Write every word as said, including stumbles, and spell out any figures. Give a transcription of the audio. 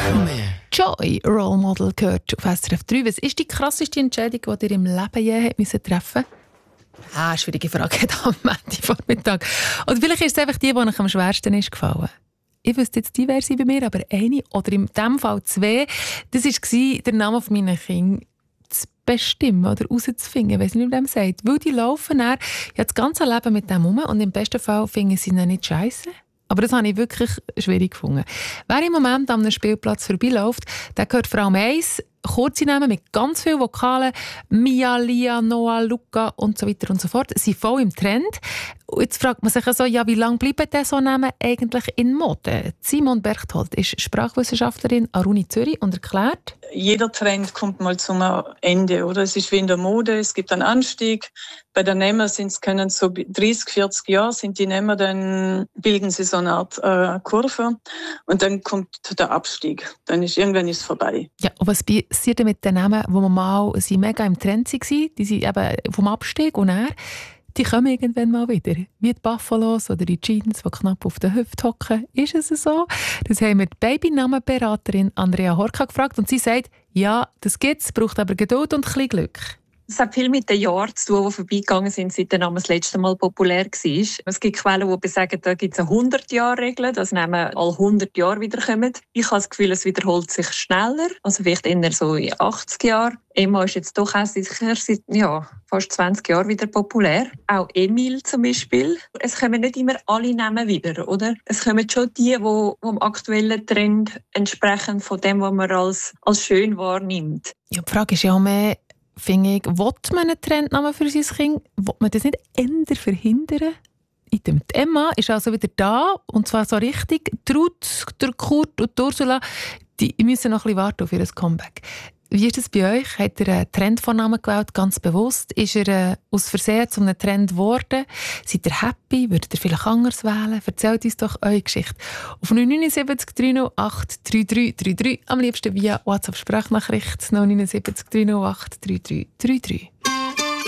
Joy, Role Model, gehört auf S R F drei. Was ist die krasseste Entscheidung, die ihr im Leben je müssen treffen musst? Ah, schwierige Frage am Montagvormittag. Oder vielleicht ist es einfach die, die euch am schwersten ist gefallen. Ich wüsste jetzt diverse bei mir, aber eine oder in diesem Fall zwei, das war der Name von meinen Kindern zu bestimmen oder herauszufinden, ich weiss nicht, wie man dem sagt. Weil die laufen dann ja das ganze Leben mit dem rum und im besten Fall finden sie ihn nicht scheisse. Aber das habe ich wirklich schwierig gefunden. Wer im Moment an einem Spielplatz vorbeiläuft, der gehört vor allem eins, kurze Namen mit ganz vielen Vokalen, Mia, Lia, Noah, Luca und so weiter und so fort, sind voll im Trend. Und jetzt fragt man sich so, ja, wie lange bleiben diese Namen eigentlich in Mode? Simon Berchtold ist Sprachwissenschaftlerin an der Uni Zürich und erklärt: Jeder Trend kommt mal zum Ende, oder? Es ist wie in der Mode, es gibt einen Anstieg. Bei den Namen sind es können so dreißig, vierzig Jahre sind die Namen, dann bilden sie so eine Art äh, Kurve und dann kommt der Abstieg. Dann ist irgendwann ist es vorbei. Ja, und was passiert denn mit den Namen, die mal sie mega im Trend waren, die sind eben vom Abstieg und er, die kommen irgendwann mal wieder. Wie die Buffalos oder die Jeans, die knapp auf der Hüfte hocken. Ist es so? Das haben wir die Babynamenberaterin Andrea Horka gefragt und sie sagt, ja, das gibt es, braucht aber Geduld und ein bisschen Glück. Es hat viel mit den Jahren zu tun, die vorbeigegangen sind, seit der Name das letzte Mal populär war. Es gibt Quellen, die besagen, da gibt es eine hundert-Jahr-Regel, dass Namen alle hundert Jahre wiederkommen. Ich habe das Gefühl, es wiederholt sich schneller, also vielleicht eher so in achtzig Jahren. Emma ist jetzt doch auch sicher seit ja, fast zwanzig Jahren wieder populär. Auch Emil zum Beispiel. Es kommen nicht immer alle Namen wieder, oder? Es kommen schon die, die dem aktuellen Trend entsprechen, von dem, was man als, als schön wahrnimmt. Ja, die Frage ist ja auch mehr, finde ich, will man einen Trendnamen für sein Kind? Will man das nicht ändern, verhindern? Die Emma ist also wieder da, und zwar so richtig. Die Ruth, der Kurt und die Ursula, die müssen noch ein bisschen warten auf ihr Comeback. Wie ist es bei euch? Habt ihr einen Trendvornamen gewählt, ganz bewusst? Ist er äh, aus Versehen zu einem Trend geworden? Seid ihr happy? Würdet ihr vielleicht anders wählen? Erzählt uns doch eure Geschichte. Auf null neun sieben drei null acht drei drei drei drei, am liebsten via WhatsApp-Sprachnachricht null neun sieben drei null acht drei drei drei drei.